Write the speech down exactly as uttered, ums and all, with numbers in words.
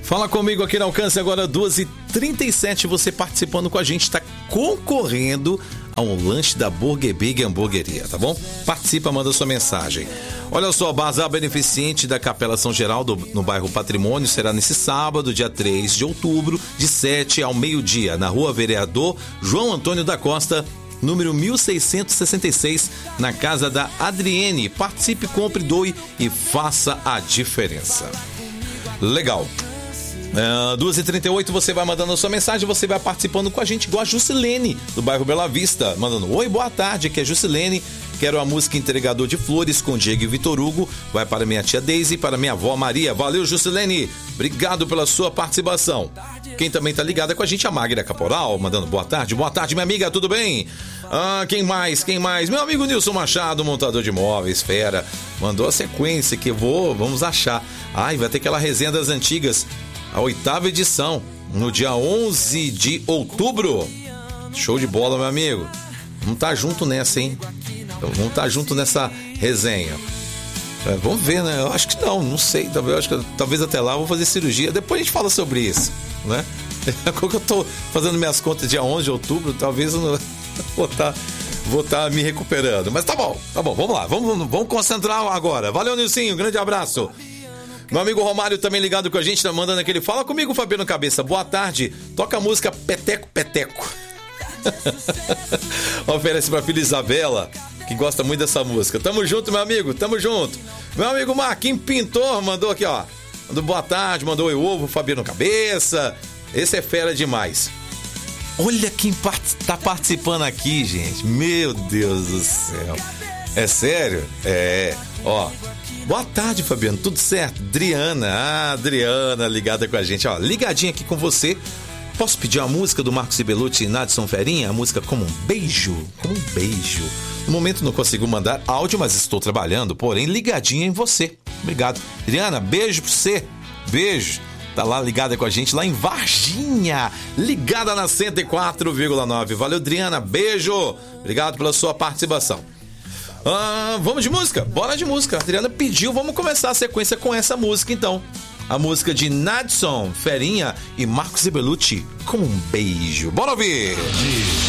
Fala comigo aqui no Alcance agora, duas e trinta e sete, você participando com a gente, está concorrendo a um lanche da Burger Big Hamburgueria, tá bom? Participa, manda sua mensagem. Olha só, Bazar Beneficente da Capela São Geraldo, no bairro Patrimônio, será nesse sábado, dia três de outubro, de sete ao meio-dia, na rua Vereador João Antônio da Costa, número mil seiscentos e sessenta e seis, na casa da Adriene. Participe, compre, doe e faça a diferença. Legal. Uh, duas e trinta e oito, você vai mandando a sua mensagem, você vai participando com a gente, igual a Jusilene, do bairro Bela Vista, mandando oi, boa tarde, aqui é Jusilene, quero a música Entregador de Flores com Diego e Vitor Hugo, vai para minha tia Deise e para minha avó Maria. Valeu, Jusilene, obrigado pela sua participação. Quem também tá ligada com a gente, a Magda Caporal, mandando boa tarde, boa tarde, minha amiga, tudo bem? Ah, quem mais, quem mais? Meu amigo Nilson Machado, montador de móveis, fera, mandou a sequência que eu vou, vamos achar. Ai, vai ter aquela resenha das antigas, a oitava edição, no dia onze de outubro. Show de bola, meu amigo. Vamos estar junto nessa, hein? Vamos estar junto nessa resenha. É, vamos ver, né? Eu acho que não, não sei. Talvez, eu acho que, talvez até lá eu vou fazer cirurgia. Depois a gente fala sobre isso, né? Quando eu tô fazendo minhas contas dia onze de outubro, talvez eu não vou estar vou tá me recuperando. Mas tá bom, tá bom, vamos lá. Vamos, vamos concentrar agora. Valeu, Nilcinho, grande abraço. Meu amigo Romário também ligado com a gente, tá mandando aquele fala comigo, Fabiano Cabeça, boa tarde, toca a música Peteco Peteco. Oferece pra filha Isabela, que gosta muito dessa música. Tamo junto, meu amigo, tamo junto. Meu amigo Marquinhos Pintor mandou aqui, ó, mandou boa tarde, mandou oi ovo, Fabiano Cabeça, esse é fera demais. Olha quem part- tá participando aqui, gente, meu Deus do céu, é sério? É, ó. Boa tarde, Fabiano, tudo certo? Adriana, ah, Adriana ligada com a gente, ó, ligadinha aqui com você. Posso pedir a música do Marcos Ibelucci e Nadson Ferinha? A música Como um Beijo? Como um Beijo. No momento não consigo mandar áudio, mas estou trabalhando, porém ligadinha em você. Obrigado. Adriana, beijo pra você. Beijo. Tá lá ligada com a gente, lá em Varginha, ligada na cento e quatro vírgula nove. Valeu, Adriana, beijo. Obrigado pela sua participação. Ah, vamos de música? Bora de música. A Adriana pediu, vamos começar a sequência com essa música então. A música de Nadson Ferinha e Marcos Ibelucci, Com um Beijo. Bora ouvir!